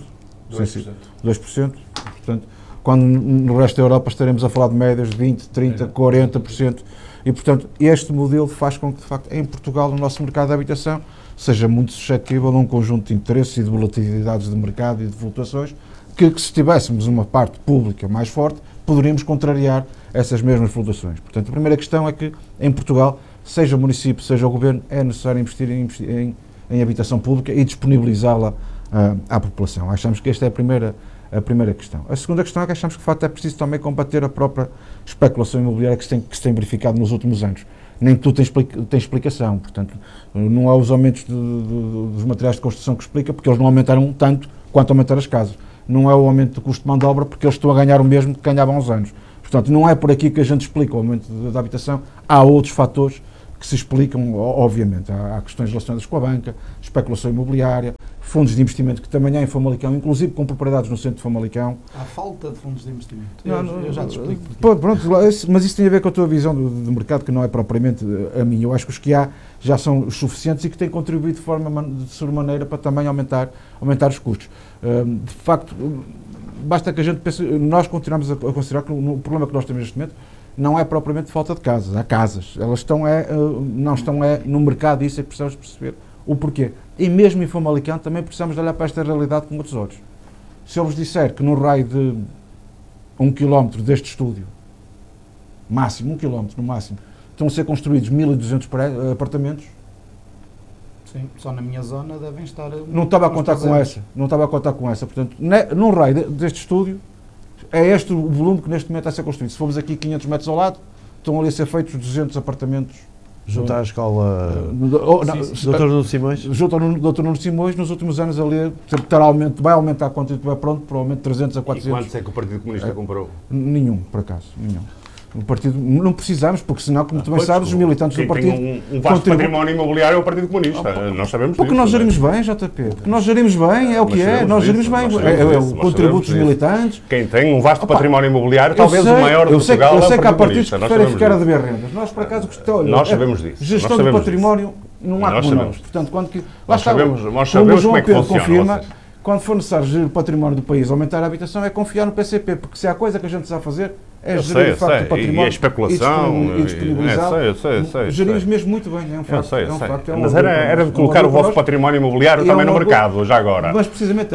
2%, portanto, quando no resto da Europa estaremos a falar de médias de 20%, 30%, 40%, e portanto este modelo faz com que de facto em Portugal o nosso mercado de habitação seja muito suscetível a um conjunto de interesses e de volatilidades de mercado e de flutuações que se tivéssemos uma parte pública mais forte, poderíamos contrariar essas mesmas flutuações. Portanto, a primeira questão é que em Portugal, seja o município, seja o governo, é necessário investir em habitação pública e disponibilizá-la à população. Achamos que esta é a primeira questão. A segunda questão é que achamos que de facto é preciso também combater a própria especulação imobiliária que se tem verificado nos últimos anos. Nem tudo tem explicação. Portanto, não há os aumentos dos materiais de construção que explica, porque eles não aumentaram tanto quanto aumentaram as casas. Não é o aumento do custo de mão de obra, porque eles estão a ganhar o mesmo que ganhavam há uns anos. Portanto, não é por aqui que a gente explica o aumento da habitação. Há outros fatores que se explicam, obviamente. Há questões relacionadas com a banca, especulação imobiliária, fundos de investimento que também há em Famalicão, inclusive com propriedades no centro de Famalicão. Há falta de fundos de investimento. Eu já te explico. Pronto, mas isso tem a ver com a tua visão do mercado, que não é propriamente a minha. Eu acho que os que há já são os suficientes e que têm contribuído de sobremaneira para também aumentar os custos. De facto, basta que a gente pense, nós continuamos a considerar que o problema que nós temos neste momento não é propriamente falta de casas. Há casas. Elas não estão no mercado, e isso é que precisamos perceber o porquê. E mesmo em Famalicão também precisamos de olhar para esta realidade com outros olhos. Se eu vos disser que no raio de 1 km deste estúdio, máximo, 1 km no máximo, estão a ser construídos 1.200 apartamentos. Sim, só na minha zona devem estar... Não estava a contar com essa. Portanto, num raio deste estúdio, é este o volume que neste momento está a ser construído. Se formos aqui 500 metros ao lado, estão ali a ser feitos 200 apartamentos. Junto à escola Dr. Nuno Simões? Junto ao Dr. Nuno Simões, nos últimos anos ali, vai aumentar quando estiver pronto, provavelmente 300 a 400. E quantos é que o Partido Comunista comprou? Nenhum, por acaso, nenhum. O partido não precisamos, porque senão, como tu bem sabes, os militantes do partido... Tem um vasto património imobiliário é o Partido Comunista. Nós sabemos porque disso. Nós gerimos bem, JP. Porque nós gerimos bem, é o que é. Nós gerimos bem. É o contributo dos militantes. Quem tem um vasto património imobiliário, talvez o maior de Portugal, eu sei que há partidos que preferem ficar a dever rendas. Nós, por acaso, nós sabemos disso. Gestão do património não há como nós. Portanto, quando que... Nós sabemos como é que funciona. Quando for necessário gerir o património do país, aumentar a habitação, é confiar no PCP, porque se há coisa que a gente sabe fazer, é gerir de facto o património. E a especulação. E disponibilizá-lo. Eu sei. Gerimos mesmo muito bem, é um facto. Mas era de colocar o vosso património imobiliário também no mercado, já agora. Mas precisamente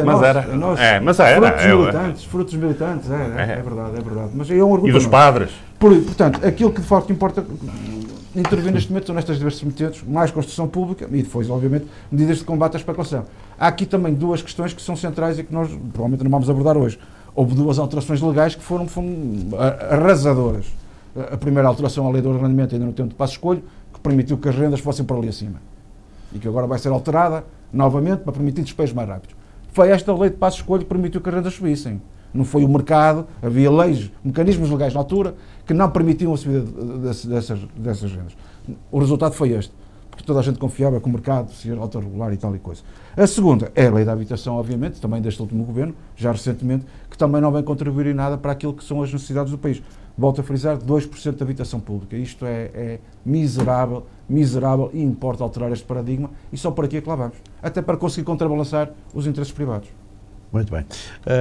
frutos militantes, é verdade. Mas é um orgulho. E dos padres. Portanto, aquilo que de facto importa intervir neste momento são nestas diversas vertentes, mais construção pública e depois, obviamente, medidas de combate à especulação. Há aqui também duas questões que são centrais e que nós provavelmente não vamos abordar hoje. Houve duas alterações legais que foram arrasadoras. A primeira alteração à lei do arrendamento, ainda no tempo de Passos Coelho, que permitiu que as rendas fossem para ali acima. E que agora vai ser alterada novamente para permitir despejos mais rápidos. Foi esta lei de Passos Coelho que permitiu que as rendas subissem. Não foi o mercado, havia leis, mecanismos legais na altura que não permitiam a subida dessas rendas. O resultado foi este, porque toda a gente confiava que o mercado se ia autorregular e tal e coisa. A segunda é a lei da habitação, obviamente, também deste último governo, já recentemente, que também não vem contribuir em nada para aquilo que são as necessidades do país. Volto a frisar, 2% de habitação pública. Isto é miserável e importa alterar este paradigma e só por aqui é que lá vamos. Até para conseguir contrabalançar os interesses privados. Muito bem.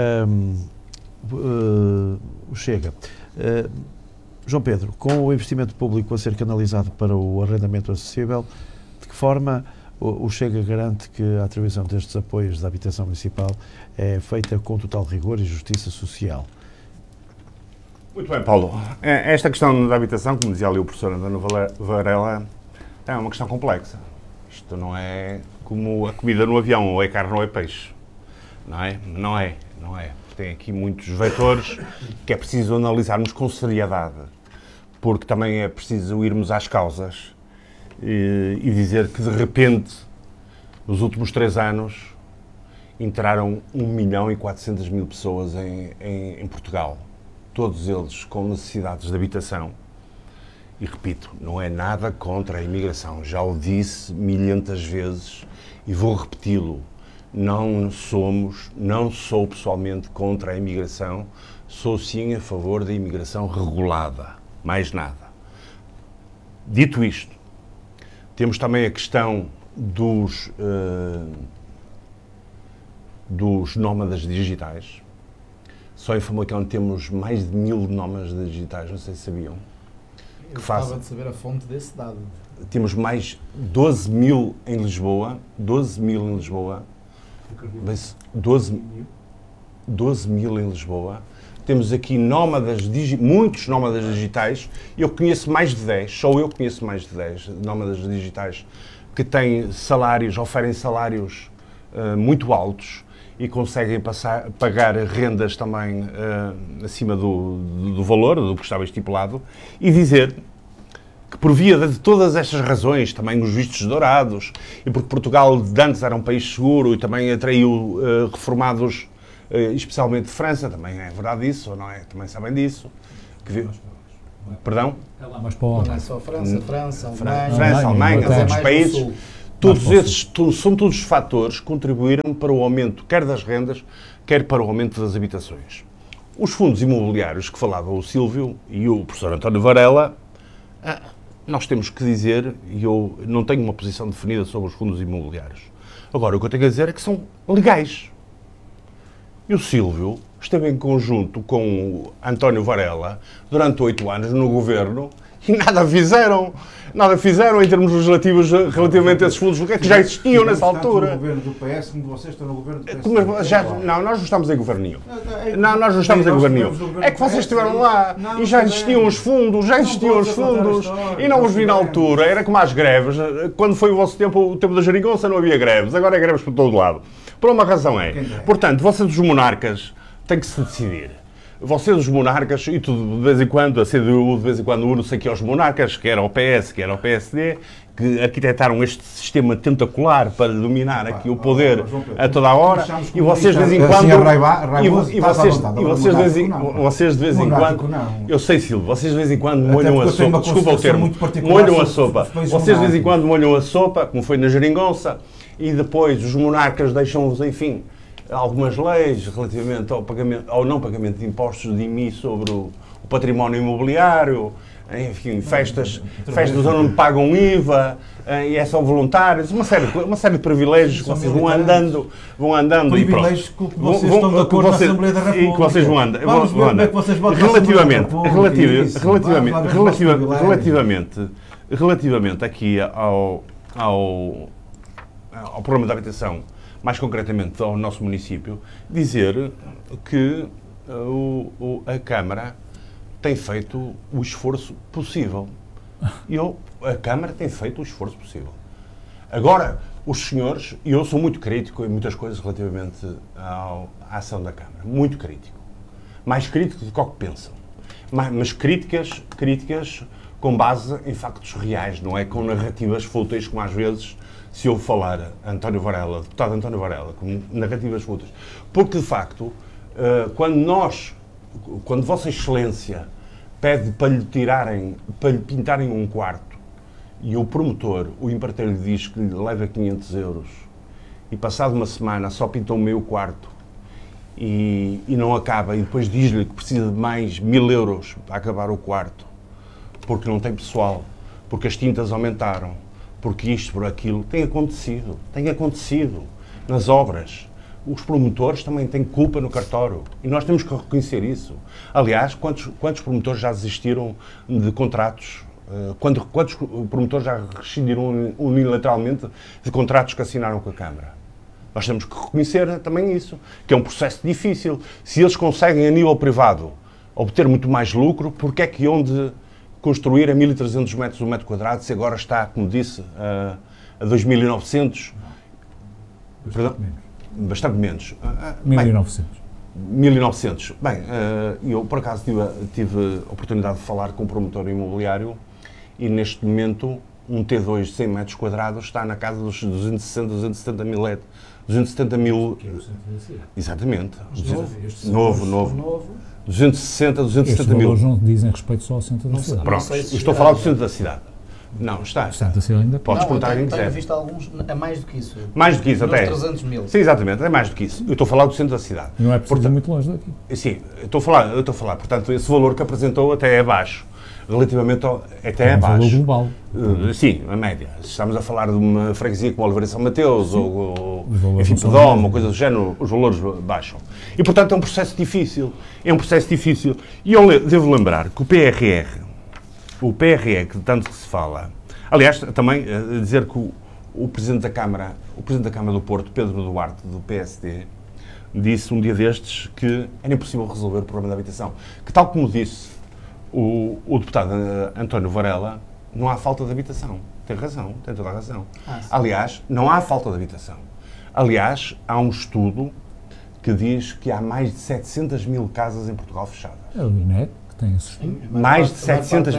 Chega. João Pedro, com o investimento público a ser canalizado para o arrendamento acessível, de que forma o Chega garante que a atribuição destes apoios da habitação municipal é feita com total rigor e justiça social? Muito bem, Paulo. Esta questão da habitação, como dizia ali o professor Antônio Varela, é uma questão complexa. Isto não é como a comida no avião, ou é carne ou é peixe. Não é? Não é. Tem aqui muitos vetores que é preciso analisarmos com seriedade, porque também é preciso irmos às causas e dizer que, de repente, nos últimos 3 anos, entraram 1.400.000 pessoas em Portugal. Todos eles com necessidades de habitação. E, repito, não é nada contra a imigração. Já o disse milhentas vezes e vou repeti-lo. Não sou pessoalmente contra a imigração, sou sim a favor da imigração regulada, mais nada. Dito isto, temos também a questão dos nómadas digitais. Só em Famalicão temos mais de 1.000 nómadas digitais, não sei se sabiam. Eu gostava de saber a fonte desse dado. Temos mais 12.000 em Lisboa, 12.000 em Lisboa. Temos aqui muitos nómadas digitais. Eu conheço mais de 10, só eu conheço mais de 10 nómadas digitais que têm oferem salários muito altos e conseguem pagar rendas também acima do valor, do que estava estipulado, e dizer que por via de todas estas razões, também os vistos dourados, e porque Portugal de antes era um país seguro e também atraiu reformados, especialmente de França, também é verdade isso, não é? Também sabem disso. Perdão? É lá mais para o não é só França, Alemanha, outros países. Todos esses são todos os fatores que contribuíram para o aumento quer das rendas, quer para o aumento das habitações. Os fundos imobiliários que falava o Sílvio e o professor António Varela, nós temos que dizer, e eu não tenho uma posição definida sobre os fundos imobiliários. Agora, o que eu tenho a dizer é que são legais. E o Sílvio esteve em conjunto com o António Varela durante 8 anos no governo e nada fizeram. Nada fizeram em termos legislativos relativamente a esses fundos que já existiam nessa altura. No governo do PS, como vocês estão no governo do PS. Não, nós não estamos em governo nenhum. Não, nós não estamos em governo nenhum. É que vocês estiveram lá e já existiam os fundos, e não os vi na altura. Era como as greves. Quando foi o vosso tempo, o tempo da geringonça, não havia greves. Agora é greves por todo lado. Por uma razão é. Portanto, vocês os monarcas têm que se decidir. Vocês, os monarcas, e tudo de vez em quando, a CDU de vez em quando une-se aqui aos monarcas, que era o PS, que era o PSD, que arquitetaram este sistema tentacular para dominar aqui o poder a toda a hora, e vocês de vez em quando... vocês de vez em quando... Eu sei, Silvio, vocês de vez em quando molham a sopa, desculpa o termo, molham a sopa. Vocês de vez em quando molham a sopa, como foi na geringonça, e depois os monarcas deixam-vos, enfim, algumas leis relativamente ao não pagamento de impostos de IMI sobre o património imobiliário, enfim, festas onde pagam IVA, e é só voluntários, uma série de privilégios que vocês vão andando privilégios que vocês estão de acordo na Assembleia da República. E que vocês vão andando. Vamos ver como é que vocês votam na Assembleia da República. Relativamente aqui ao problema da habitação, mais concretamente ao nosso município, dizer que a Câmara tem feito o esforço possível. A Câmara tem feito o esforço possível. Agora, os senhores, e eu sou muito crítico em muitas coisas relativamente à ação da Câmara, muito crítico. Mais crítico do que o que pensam. Mas críticas com base em factos reais, não é com narrativas fúteis, como às vezes se ouve falar deputado António Varela, com narrativas fúteis. Porque, de facto, quando Vossa Excelência pede para lhe pintarem um quarto e o promotor, o empreiteiro, lhe diz que lhe leva 500 euros e passado uma semana só pintou o meio quarto e não acaba, e depois diz-lhe que precisa de mais 1000 euros para acabar o quarto, porque não tem pessoal, porque as tintas aumentaram, porque isto, por aquilo, tem acontecido nas obras. Os promotores também têm culpa no cartório e nós temos que reconhecer isso. Aliás, quantos promotores já desistiram de contratos? Quantos promotores já rescindiram unilateralmente de contratos que assinaram com a Câmara? Nós temos que reconhecer também isso, que é um processo difícil. Se eles conseguem, a nível privado, obter muito mais lucro, porque é que onde construir a 1.300 metros o metro quadrado, se agora está, como disse, a 2.900? Bastante menos. 1.900. 1.900. Bem, eu por acaso tive a oportunidade de falar com um promotor imobiliário e neste momento um T2 de 100 metros quadrados está na casa dos 270 mil... Exatamente. Novo. 260 mil. Estes não dizem respeito só ao centro da cidade. Pronto, estou a falar do centro da cidade. Não, está. O centro da cidade ainda podes perguntar a quem quiser. Tenho visto alguns, é mais do que isso. Mais do que isso, até. 300 mil. Sim, exatamente, é mais do que isso. Eu estou a falar do centro da cidade. Não é preciso ir muito longe daqui. Sim, eu estou a falar. Portanto, esse valor que apresentou até é baixo. Relativamente até é baixo. Um valor global. Sim, a média. Se estamos a falar de uma freguesia como Oliveira de São Mateus ou enfim, Pedoma, ou coisa do género, os valores baixam. E, portanto, é um processo difícil. E eu devo lembrar que o PRR, que tanto que se fala... Aliás, também dizer que o Presidente da Câmara do Porto, Pedro Duarte, do PSD, disse um dia destes que era impossível resolver o problema da habitação. Que, tal como disse o deputado António Varela, não há falta de habitação. Tem razão, tem toda a razão. Aliás, não há falta de habitação. Aliás, há um estudo que diz que há mais de 700 mil casas em Portugal fechadas. É o INE têm assustido. Mais de 700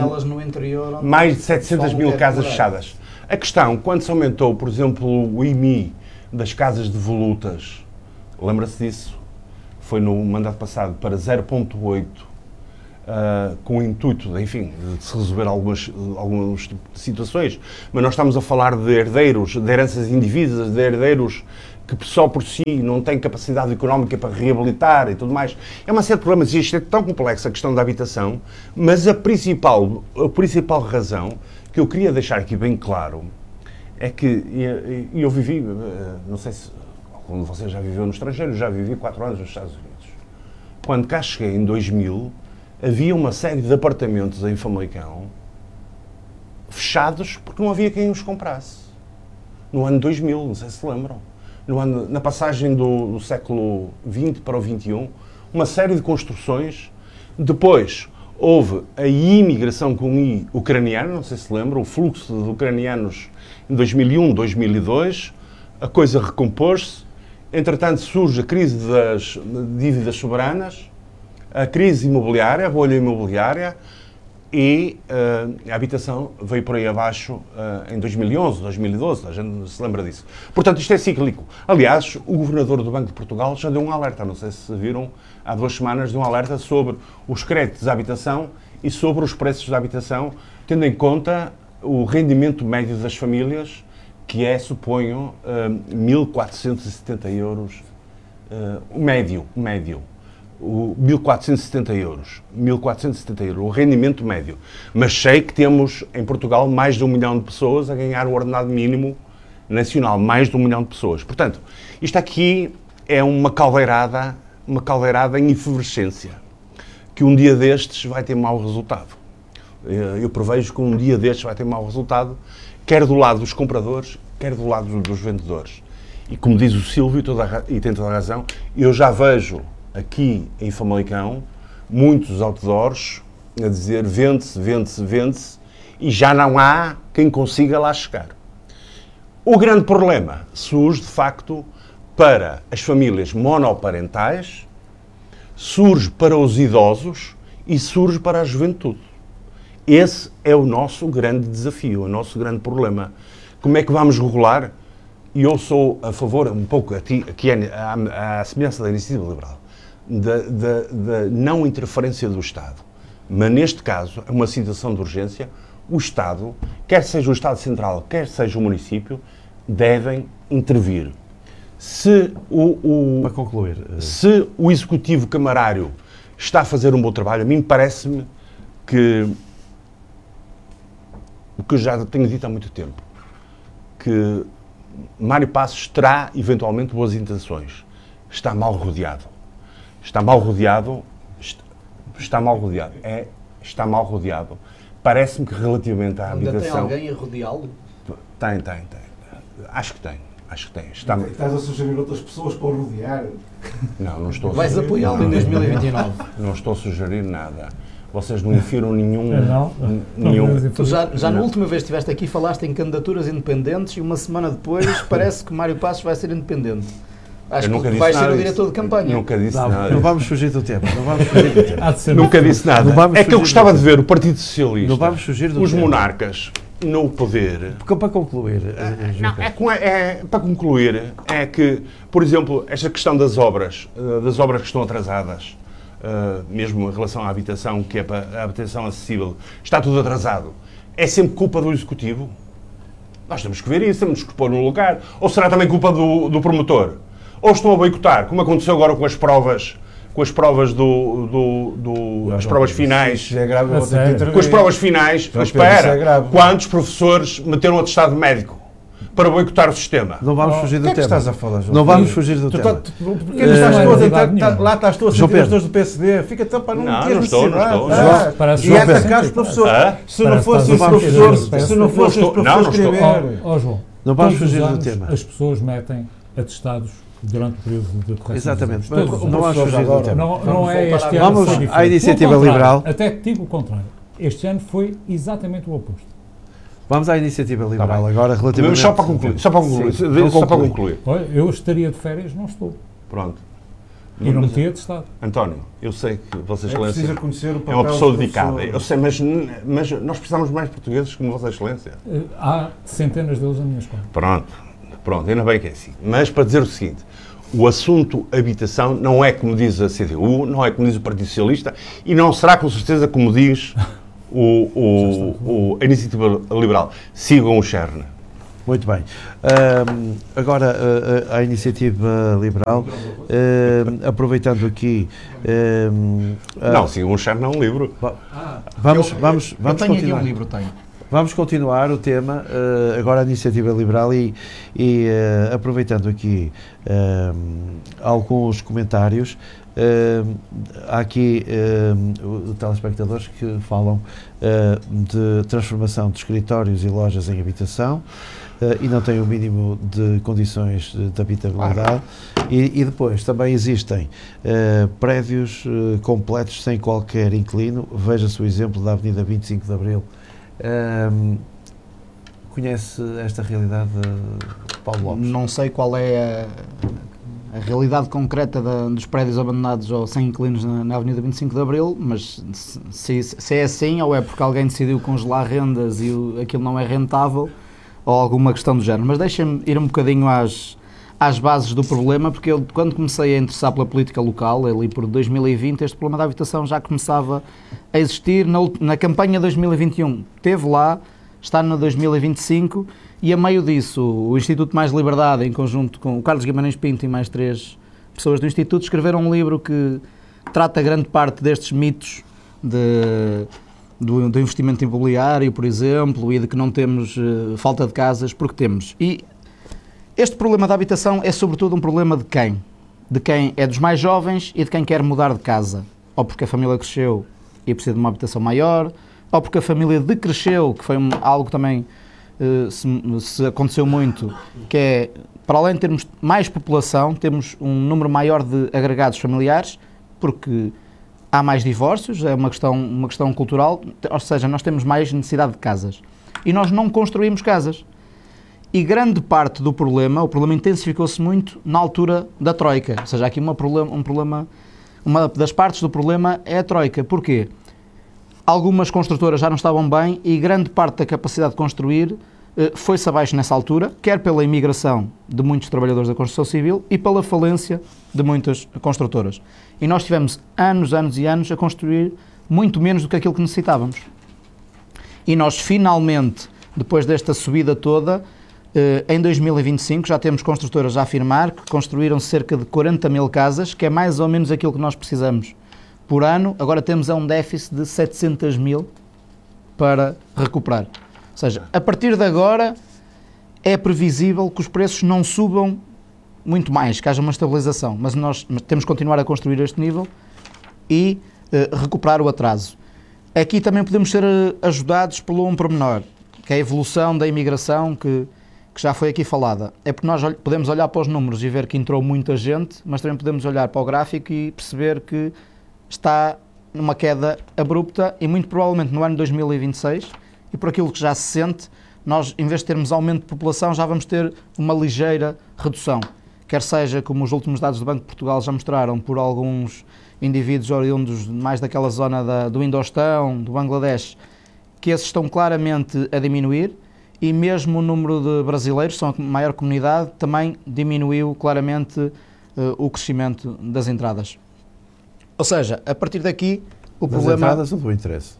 mil casas fechadas. A questão, quando se aumentou, por exemplo, o IMI das casas de volutas, lembra-se disso? Foi no mandato passado para 0,8, com o intuito, enfim, de se resolver algumas situações, mas nós estamos a falar de herdeiros, de heranças indivíduas, de herdeiros que só por si não têm capacidade económica para reabilitar e tudo mais. É uma série de problemas, e isto é tão complexo, a questão da habitação, mas a principal razão que eu queria deixar aqui bem claro é que eu vivi, não sei se algum de vocês já viveu no estrangeiro, já vivi 4 anos nos Estados Unidos. Quando cá cheguei em 2000, havia uma série de apartamentos em Famalicão fechados porque não havia quem os comprasse. No ano 2000, não sei se lembram. Na passagem do século XX para o XXI, uma série de construções. Depois houve a imigração com I ucraniana, não sei se lembram, o fluxo de ucranianos em 2001, 2002, a coisa recompôs-se. Entretanto, surge a crise das dívidas soberanas, a crise imobiliária, a bolha imobiliária, e a habitação veio por aí abaixo em 2011, 2012, a gente se lembra disso. Portanto, isto é cíclico. Aliás, o governador do Banco de Portugal já deu um alerta, não sei se viram, há 2 semanas, deu um alerta sobre os créditos de habitação e sobre os preços da habitação, tendo em conta o rendimento médio das famílias, que é, suponho, 1.470 euros, médio. 1.470 euros, o rendimento médio. Mas sei que temos em Portugal mais de 1 milhão de pessoas a ganhar o ordenado mínimo nacional, mais de 1 milhão de pessoas. Portanto, isto aqui é uma caldeirada em efervescência, que um dia destes vai ter mau resultado. Eu prevejo que um dia destes vai ter mau resultado, quer do lado dos compradores, quer do lado dos vendedores. E como diz o Silvio, e tem toda a razão, eu já vejo aqui em Famalicão muitos outdoors a dizer vende-se, vende-se, vende-se, e já não há quem consiga lá chegar. O grande problema surge, de facto, para as famílias monoparentais, surge para os idosos e surge para a juventude. Esse é o nosso grande desafio, o nosso grande problema. Como é que vamos regular? E eu sou a favor, um pouco aqui à semelhança da iniciativa liberal, da não interferência do Estado. Mas neste caso, é uma situação de urgência, o Estado, quer seja o Estado Central, quer seja o município, devem intervir. Para concluir, se o Executivo Camarário está a fazer um bom trabalho, a mim parece-me que o que eu já tenho dito há muito tempo, que Mário Passos terá eventualmente boas intenções. Está mal rodeado. Está mal rodeado. Parece-me que relativamente à habitação... Ainda tem alguém a rodeá-lo? Tem. Acho que tem. Estás a sugerir outras pessoas para o rodear? Não estou a Vais apoiá-lo em 2029? Não estou a sugerir nada. Vocês não infiram nenhum... Tu já na última vez que estiveste aqui falaste em candidaturas independentes e uma semana depois parece que Mário Passos vai ser independente. Acho que vai ser o diretor de campanha. Nunca disse nada. Não vamos fugir do tema. Nunca disse nada. É que eu gostava de ver o Partido Socialista, não vamos fugir do os tema. Monarcas, no poder. Porque para concluir... Para concluir, é que, por exemplo, esta questão das obras que estão atrasadas, mesmo em relação à habitação, que é para a habitação acessível, está tudo atrasado. É sempre culpa do Executivo? Nós temos que ver isso, temos que pôr no lugar. Ou será também culpa do promotor? Ou estão a boicotar, como aconteceu agora com as provas as provas finais. É grave, com as provas finais, espera, quantos professores meteram um atestado médico para boicotar o sistema? Não vamos fugir do tema. O que é que estás a falar, João? Não vamos fugir do tema. Porque lá estás tu a ser professores do PSD. Fica tão para não ter necessidade. E atacar os professores. Se não fossem os professores primeiro. João, não vamos fugir do tema. As pessoas metem atestados durante o período de correção. Exatamente. Não vamos fugir do tema. Não é este ano. Vamos à iniciativa liberal. Até que digo o contrário. Este ano foi exatamente o oposto. Vamos à iniciativa liberal agora, relativamente... Só para concluir. Olha, eu estaria de férias, não estou. Pronto. E não metia de Estado. António, eu sei que Vossa Excelência é uma pessoa dedicada. Eu sei, mas nós precisamos mais portugueses como Vossa Excelência. Há centenas deles na minha escola. Pronto, ainda bem que é assim. Mas para dizer o seguinte, o assunto habitação não é como diz a CDU, não é como diz o Partido Socialista e não será com certeza como diz a Iniciativa Liberal. Sigam o Cherna. Muito bem. Agora, a Iniciativa Liberal, aproveitando aqui... não, sigam o Cherna é um livro. Vamos eu tenho continuar. Aqui um livro, tenho. Vamos continuar o tema, agora a Iniciativa Liberal e aproveitando aqui alguns comentários, há aqui telespectadores que falam de transformação de escritórios e lojas em habitação e não têm o mínimo de condições de habitabilidade e depois também existem prédios completos sem qualquer inquilino, veja-se o exemplo da Avenida 25 de Abril. Conhece esta realidade, Paulo Lopes? Não sei qual é a realidade concreta dos prédios abandonados ou sem inquilinos na Avenida 25 de Abril, mas se é assim, ou é porque alguém decidiu congelar rendas e aquilo não é rentável, ou alguma questão do género. Mas deixem-me ir um bocadinho às bases do problema, porque eu, quando comecei a interessar pela política local, ali por 2020, este problema da habitação já começava a existir. Na campanha 2021 teve lá, está na 2025, e a meio disso o Instituto Mais Liberdade, em conjunto com o Carlos Guimarães Pinto e mais 3 pessoas do Instituto, escreveram um livro que trata grande parte destes mitos do investimento imobiliário, por exemplo, e de que não temos falta de casas, porque temos. E este problema da habitação é sobretudo um problema de quem? De quem é dos mais jovens e de quem quer mudar de casa. Ou porque a família cresceu e precisa de uma habitação maior, ou porque a família decresceu, que foi algo que também se aconteceu muito, que é, para além de termos mais população, temos um número maior de agregados familiares, porque há mais divórcios, é uma questão cultural, ou seja, nós temos mais necessidade de casas. E nós não construímos casas. E grande parte do problema, o problema intensificou-se muito na altura da Troika. Ou seja, aqui uma das partes do problema é a Troika. Porquê? Algumas construtoras já não estavam bem e grande parte da capacidade de construir foi-se abaixo nessa altura, quer pela imigração de muitos trabalhadores da construção civil e pela falência de muitas construtoras. E nós tivemos anos e anos a construir muito menos do que aquilo que necessitávamos. E nós finalmente, depois desta subida toda, em 2025 já temos construtoras a afirmar que construíram cerca de 40 mil casas, que é mais ou menos aquilo que nós precisamos por ano. Agora temos um déficit de 700 mil para recuperar. Ou seja, a partir de agora é previsível que os preços não subam muito mais, que haja uma estabilização, mas nós temos que continuar a construir este nível e recuperar o atraso. Aqui também podemos ser ajudados pelo um pormenor, que é a evolução da imigração, que já foi aqui falada. É porque nós podemos olhar para os números e ver que entrou muita gente, mas também podemos olhar para o gráfico e perceber que está numa queda abrupta e muito provavelmente no ano 2026, e por aquilo que já se sente, nós, em vez de termos aumento de população, já vamos ter uma ligeira redução. Quer seja, como os últimos dados do Banco de Portugal já mostraram, por alguns indivíduos oriundos mais daquela zona do Indostão, do Bangladesh, que esses estão claramente a diminuir, e mesmo o número de brasileiros, são a maior comunidade, também diminuiu claramente o crescimento das entradas. Ou seja, a partir daqui, o problema... Das entradas ou do interesse?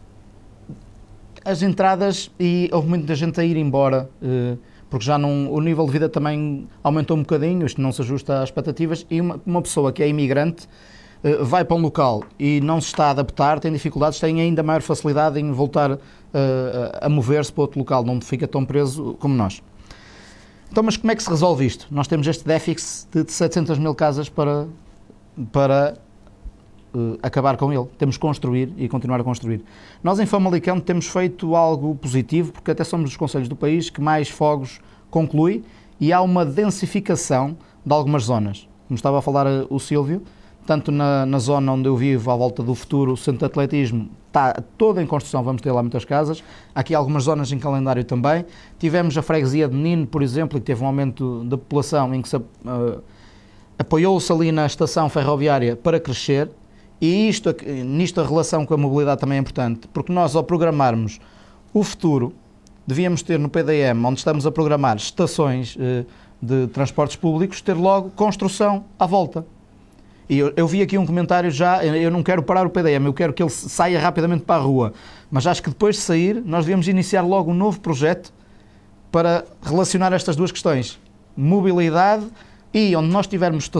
As entradas, e houve muita gente a ir embora, porque já o nível de vida também aumentou um bocadinho, isto não se ajusta às expectativas, e uma pessoa que é imigrante vai para um local e não se está a adaptar, tem dificuldades, tem ainda maior facilidade em voltar a mover-se para outro local, não fica tão preso como nós. Então, mas como é que se resolve isto? Nós temos este déficit de 700 mil casas para acabar com ele. Temos que construir e continuar a construir. Nós em Famalicão temos feito algo positivo, porque até somos dos concelhos do país que mais fogos conclui, e há uma densificação de algumas zonas. Como estava a falar o Silvio, tanto na zona onde eu vivo, à volta do Futuro, o centro de atletismo, está toda em construção, vamos ter lá muitas casas. Há aqui algumas zonas em calendário também. Tivemos a freguesia de Nino, por exemplo, que teve um aumento da população em que apoiou-se ali na estação ferroviária para crescer, e nisto a relação com a mobilidade também é importante, porque nós, ao programarmos o futuro, devíamos ter no PDM, onde estamos a programar estações de transportes públicos, ter logo construção à volta. E eu vi aqui um comentário já, eu não quero parar o PDM, eu quero que ele saia rapidamente para a rua, mas acho que depois de sair, nós devíamos iniciar logo um novo projeto para relacionar estas duas questões, mobilidade e onde nós tivermos